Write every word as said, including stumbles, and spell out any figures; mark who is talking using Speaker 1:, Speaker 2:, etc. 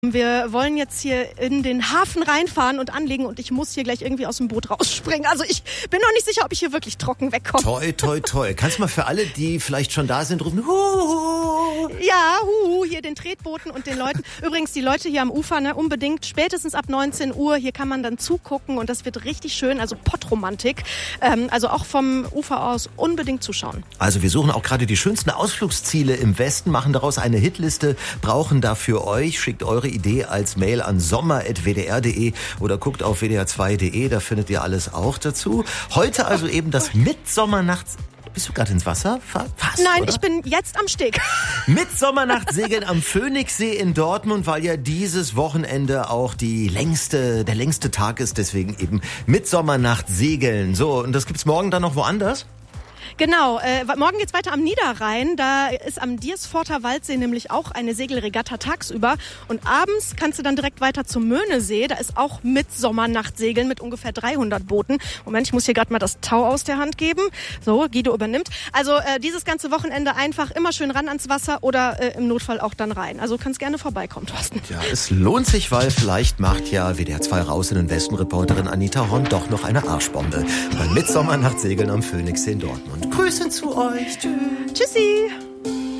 Speaker 1: Wir wollen jetzt hier in den Hafen reinfahren und anlegen und ich muss hier gleich irgendwie aus dem Boot rausspringen. Also ich bin noch nicht sicher, ob ich hier wirklich trocken wegkomme.
Speaker 2: Toi, toi, toi. Kannst du mal für alle, die vielleicht schon da sind, rufen, huhu.
Speaker 1: Ja, huhu, hier den Tretbooten und den Leuten. Übrigens, die Leute hier am Ufer, ne, unbedingt spätestens ab neunzehn Uhr. Hier kann man dann zugucken und das wird richtig schön, also Pottromantik. Ähm, also auch vom Ufer aus unbedingt zuschauen.
Speaker 2: Also wir suchen auch gerade die schönsten Ausflugsziele im Westen, machen daraus eine Hitliste, brauchen dafür euch, schickt eure Idee als Mail an sommer at w d r punkt d e oder guckt auf w d r zwei punkt d e, da findet ihr alles auch dazu. Heute also eben das Mitsommernachts... Bist du gerade ins Wasser? Fast,
Speaker 1: Nein,
Speaker 2: oder?
Speaker 1: Ich bin jetzt am Steg.
Speaker 2: Mitsommernachtsegeln am Phoenixsee in Dortmund, weil ja dieses Wochenende auch die längste, der längste Tag ist, deswegen eben Mitsommernachtsegeln. So, und das gibt's morgen dann noch woanders?
Speaker 1: Genau, äh, morgen geht's weiter am Niederrhein. Da ist am Diersforter Waldsee nämlich auch eine Segelregatta tagsüber. Und abends kannst du dann direkt weiter zum Möhnesee. Da ist auch Mitsommernachtsegeln mit ungefähr dreihundert Booten. Moment, ich muss hier gerade mal das Tau aus der Hand geben. So, Guido übernimmt. Also äh, dieses ganze Wochenende einfach immer schön ran ans Wasser oder äh, im Notfall auch dann rein. Also kannst gerne vorbeikommen, Thorsten.
Speaker 2: Ja, es lohnt sich, weil vielleicht macht ja W D R zwei raus in den Westen-Reporterin Anita Horn doch noch eine Arschbombe. Beim Mitsommernachtsegeln am Phoenixsee in Dortmund. Grüße zu euch. Tschüss.
Speaker 1: Tschüssi.